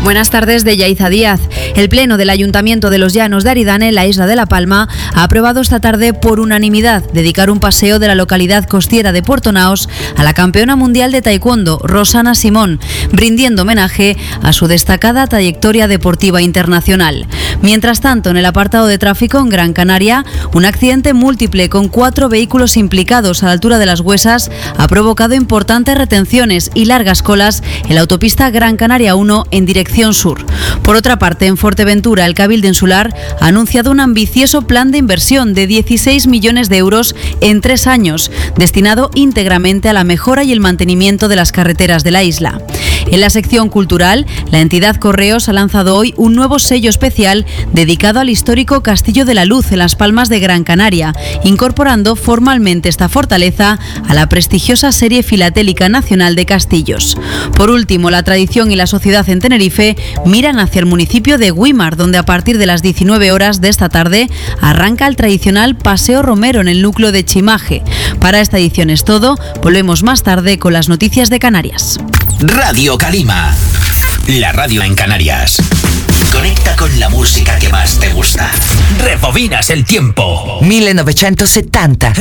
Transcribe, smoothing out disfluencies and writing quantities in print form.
Buenas tardes, de Yaiza Díaz. El Pleno del Ayuntamiento de Los Llanos de Aridane, en la isla de La Palma, ha aprobado esta tarde por unanimidad dedicar un paseo de la localidad costiera de Puerto Naos a la campeona mundial de taekwondo, Rosana Simón, rindiendo homenaje a su destacada trayectoria deportiva internacional. Mientras tanto, en el apartado de tráfico en Gran Canaria, un accidente múltiple con 4 vehículos implicados a la altura de Las Huesas ha provocado importantes retenciones y largas colas en la autopista Gran Canaria 1 en dirección sur. Por otra parte, en Fuerteventura, el Cabildo Insular ha anunciado un ambicioso plan de inversión de 16 millones de euros en 3 años, destinado íntegramente a la mejora y el mantenimiento de las carreteras de la isla. En la sección cultural, la entidad Correos ha lanzado hoy un nuevo sello especial dedicado al histórico Castillo de la Luz en Las Palmas de Gran Canaria, incorporando formalmente esta fortaleza a la prestigiosa serie filatélica nacional de castillos. Por último, la tradición y la sociedad en Tenerife miran hacia el municipio de Güímar, donde a partir de las 19 horas de esta tarde arranca el tradicional Paseo Romero en el núcleo de Chimaje. Para esta edición es todo. Volvemos más tarde con las noticias de Canarias. Radio Calima, la radio en Canarias. Conecta con la música que más te gusta. Rebobinas el tiempo. 1970.